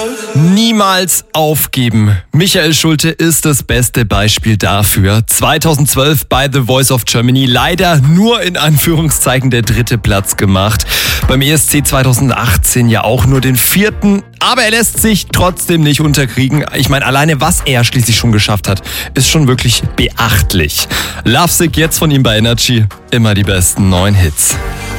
Niemals aufgeben. Michael Schulte ist das beste Beispiel dafür. 2012 bei The Voice of Germany leider nur in Anführungszeichen der 3. Platz gemacht. Beim ESC 2018 ja auch nur den 4. Aber er lässt sich trotzdem nicht unterkriegen. Ich meine, alleine was er schließlich schon geschafft hat, ist schon wirklich beachtlich. Lovesick jetzt von ihm bei Energy. Immer die besten neuen Hits.